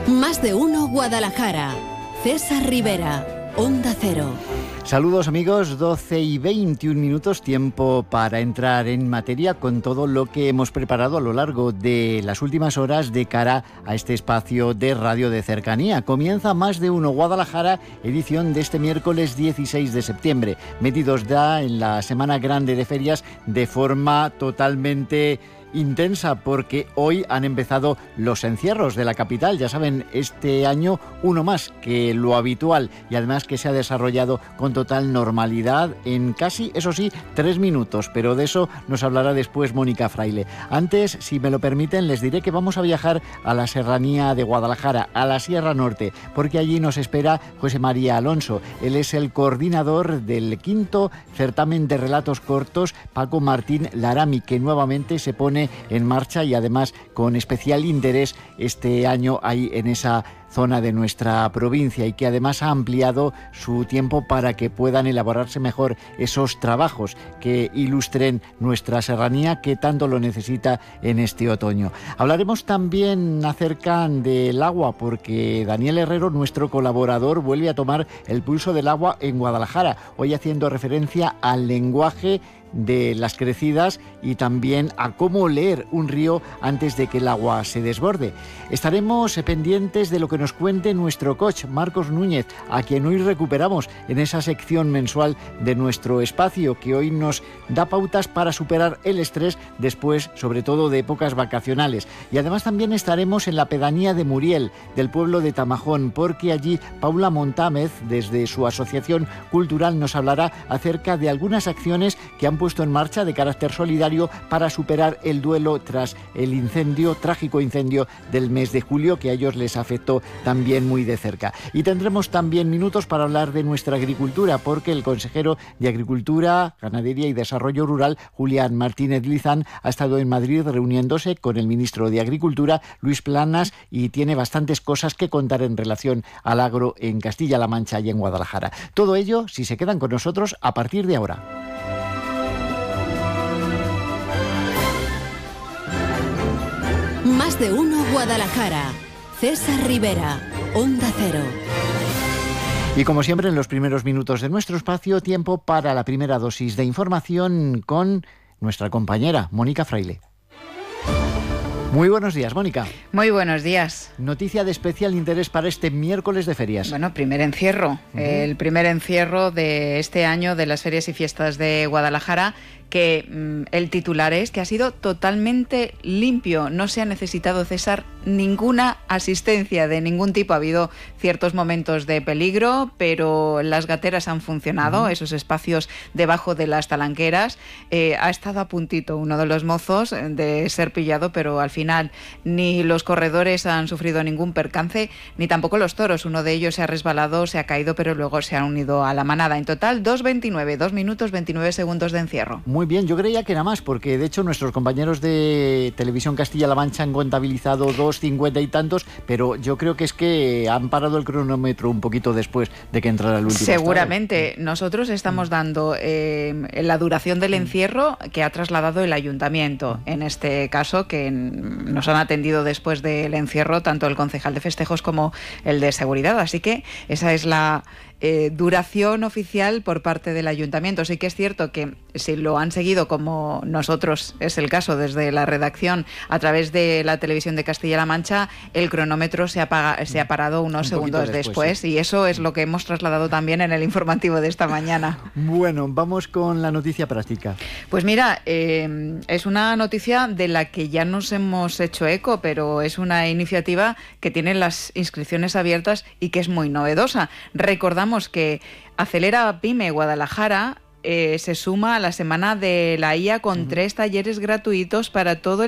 Más de uno Guadalajara. César Rivera, Onda Cero. Saludos amigos, 12:21, tiempo para entrar en materia con todo lo que hemos preparado a lo largo de las últimas horas de cara a este espacio de radio de cercanía. Comienza Más de uno Guadalajara, edición de este miércoles 16 de septiembre, metidos ya en la semana grande de ferias de forma totalmente intensa, porque hoy han empezado los encierros de la capital. Ya saben, este año uno más que lo habitual, y además que se ha desarrollado con total normalidad en casi, eso sí, 3 minutos, pero de eso nos hablará después Mónica Fraile. Antes, si me lo permiten, les diré que vamos a viajar a la serranía de Guadalajara, a la Sierra Norte, porque allí nos espera José María Alonso. Él es el coordinador del 5º certamen de relatos cortos Paco Martín Larami, que nuevamente se pone en marcha y además con especial interés este año ahí en esa zona de nuestra provincia, y que además ha ampliado su tiempo para que puedan elaborarse mejor esos trabajos que ilustren nuestra serranía, que tanto lo necesita en este otoño. Hablaremos también acerca del agua, porque Daniel Herrero, nuestro colaborador, vuelve a tomar el pulso del agua en Guadalajara, hoy haciendo referencia al lenguaje de las crecidas y también a cómo leer un río antes de que el agua se desborde. Estaremos pendientes de lo que nos cuente nuestro coach Marcos Núñez, a quien hoy recuperamos en esa sección mensual de nuestro espacio, que hoy nos da pautas para superar el estrés después, sobre todo, de épocas vacacionales. Y además también estaremos en la pedanía de Muriel, del pueblo de Tamajón, porque allí Paula Montámez, desde su asociación cultural, nos hablará acerca de algunas acciones que han puesto en marcha de carácter solidario para superar el duelo tras el trágico incendio del mes de julio, que a ellos les afectó también muy de cerca. Y tendremos también minutos para hablar de nuestra agricultura, porque el consejero de Agricultura, Ganadería y Desarrollo Rural, Julián Martínez Lizán, ha estado en Madrid reuniéndose con el ministro de Agricultura, Luis Planas, y tiene bastantes cosas que contar en relación al agro en Castilla-La Mancha y en Guadalajara. Todo ello, si se quedan con nosotros, a partir de ahora. Más de uno Guadalajara. César Rivera, Onda Cero. Y como siempre, en los primeros minutos de nuestro espacio, tiempo para la primera dosis de información con nuestra compañera Mónica Fraile. Muy buenos días, Mónica. Muy buenos días. Noticia de especial interés para este miércoles de ferias. Bueno, primer encierro. El primer encierro de este año de las ferias y fiestas de Guadalajara, que el titular es que ha sido totalmente limpio. No se ha necesitado, César, ninguna asistencia de ningún tipo. Ha habido ciertos momentos de peligro, pero las gateras han funcionado, esos espacios debajo de las talanqueras. Ha estado a puntito uno de los mozos de ser pillado, pero al final ni los corredores han sufrido ningún percance, ni tampoco los toros. Uno de ellos se ha resbalado, se ha caído, pero luego se ha unido a la manada. En total, 2:29, 2 minutos 29 segundos de encierro. Muy bien, yo creía que era más, porque de hecho nuestros compañeros de Televisión Castilla-La Mancha han contabilizado 2:50 y tantos, pero yo creo que es que han parado el cronómetro un poquito después de que entrara el último. Seguramente. Nosotros estamos dando la duración del encierro que ha trasladado el ayuntamiento, en este caso, que nos han atendido después del encierro tanto el concejal de festejos como el de seguridad, así que esa es la duración oficial por parte del ayuntamiento. Sí que es cierto que si lo han seguido, como nosotros es el caso desde la redacción, a través de la televisión de Castilla-La Mancha, el cronómetro se ha parado unos segundos después, sí. Y eso es lo que hemos trasladado también en el informativo de esta mañana. Bueno, vamos con la noticia práctica. Pues mira, es una noticia de la que ya nos hemos hecho eco, pero es una iniciativa que tiene las inscripciones abiertas y que es muy novedosa. Recordamos que Acelera Pyme Guadalajara se suma a la semana de la IA con 3 talleres gratuitos para todo el